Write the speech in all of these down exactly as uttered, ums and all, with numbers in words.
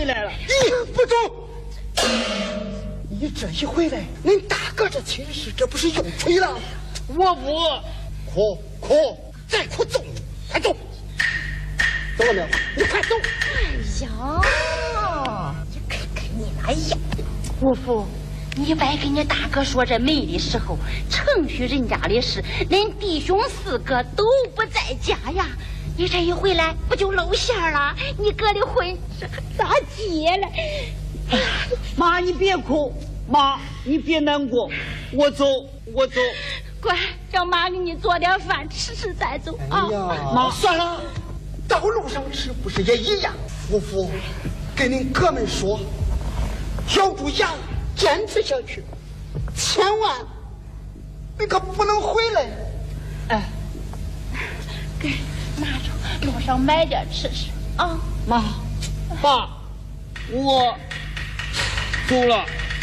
来了。 咦，不中！你这一回来，恁大哥这亲事，这不是又吹了？ 我不哭哭，再哭揍你！快走！走了没有？你快走！ 哎呀，你看看你那样，姑父。你别跟你大哥说这媒的时候，程序人家的事，恁弟兄四个都不在家呀。你这一回来，不就露馅了？你哥的婚这咋结了？ 哎呀，妈，你别哭，妈，你别难过，我走，我走。 乖，让妈给你做点饭吃吃再走啊。 哎呀， 妈， 算了，道路上吃不是也一样？夫妇，跟您哥们说，咬住牙。坚持下去，千万，你可不能回来。 哎， 给拿着，路上买点吃吃啊。 妈，爸，我走了。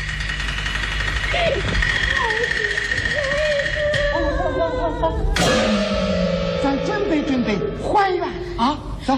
好好好好，咱准备准备还原啊，走。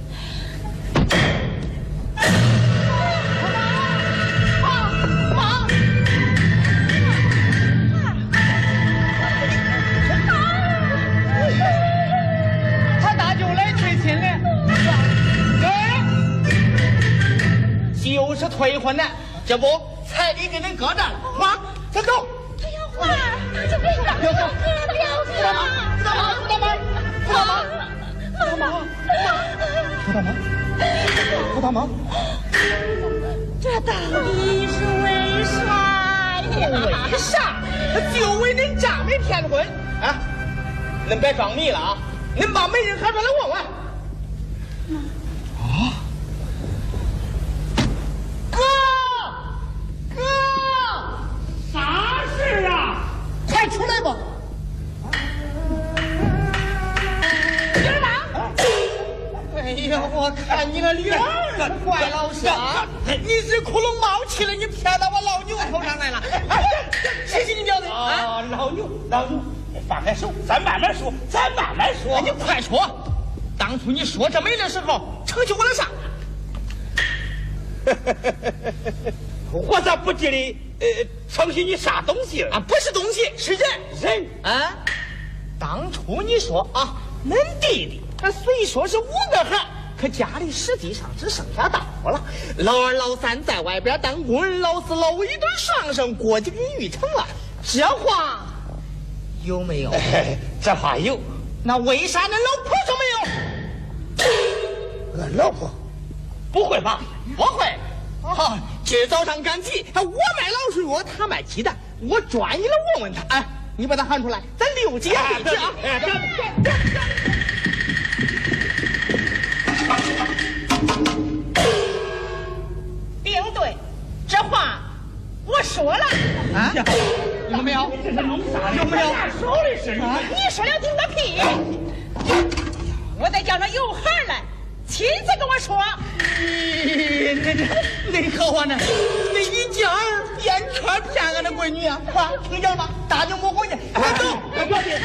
就是退婚的，这不彩礼给恁搁这儿了，花，咱走。 哎呀，花儿，这别干，不要喝，不要喝。 扶大妈，扶大妈，扶大妈，扶大妈，扶大妈，扶大妈。 这到底是为啥呀？ 为啥？就为恁丈妹骗婚啊！恁别装迷了啊！恁把媒人喊出来问问。啊！哥，哥，啥事啊？ 快出来吧！ 女儿吗？哎呀，我看你那女儿怪老实啊！你是窟窿冒气了，你骗到我老牛头上来了！哎，谢谢你表弟啊！老牛，老牛，放开手，咱慢慢说，咱慢慢说。你快说，当初你说这媒的时候，成就我了啥？我咋不记得呃，程序你啥东西啊？不是东西，是人人啊！当初你说啊，恁弟弟他虽说是五个孩，可家里实际上只剩下大伙了。老二、老三在外边当工人，老四、老五一顿双生，过几个玉成了。这话有没有？哎、这话有。那为啥恁老婆就没有？俺老婆？不会吧？不会。啊，今儿早上赶集，我卖老鼠药，他卖鸡蛋，我专一的问问他。哎，你把他喊出来，咱六姐对去啊！哎，这这这。 并对，这话我说了啊，有没有？这是弄啥？有没有？手里是啊！ 你说了听个屁！我再叫上有孩来，亲自跟我说。 你那这那可话呢？那一家儿骗圈骗俺的闺女啊！啊，听见了吗？大牛摸回去，快走！快表弟！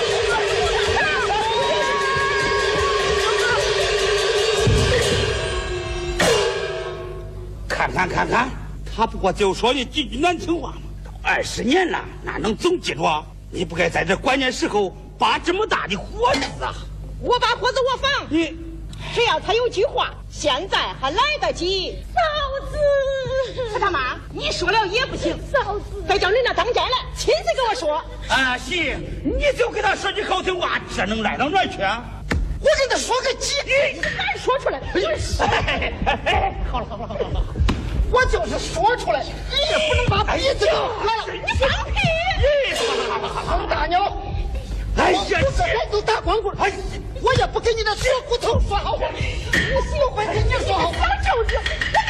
看看看看，他不过就说你几句难听话嘛。都二十年了，哪能总记住啊？你不该在这关键时候把这么大的火子啊！ 我把火子我放， 你只要他有句话，现在还来得及。嫂子，他妈，你说了也不行。嫂子，再叫人家当真来，亲自跟我说。 啊，行，你就给他说句好听话，这能赖到哪儿去啊？ 我给他说个几句， 你敢说出来？ 哎哎，好了好了好了好了， 我就是说出来，你也不能把鼻子给喝了。 你放屁！ 王大鸟， 哎呀， 不是来都打光棍，哎，我也不跟你那小骨头说好话，我喜欢跟你说好话，就是。